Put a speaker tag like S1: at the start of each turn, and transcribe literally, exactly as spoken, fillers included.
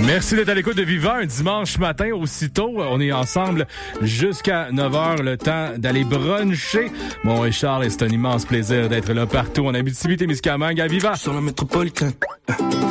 S1: Merci d'être à l'écoute de Viva un dimanche matin aussitôt. On est ensemble jusqu'à neuf heures, le temps d'aller bruncher. Mon et Charles, et c'est un immense plaisir d'être là partout en Abitibi-Témiscamingue à Viva.
S2: Sur la métropolitaine.